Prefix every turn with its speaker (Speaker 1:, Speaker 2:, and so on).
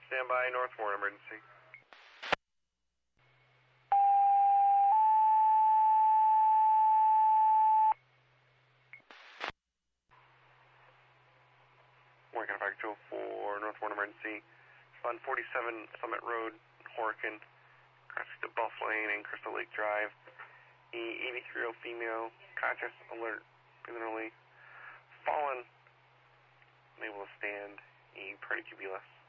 Speaker 1: stand by, North Warren emergency. Warren County Fire Control for North Warren emergency. On 47 Summit Road, Horicon, across the Buff Lane and Crystal Lake Drive. The 83-year-old female, conscious, alert, breathing early, fallen, unable to stand, a predicubulus.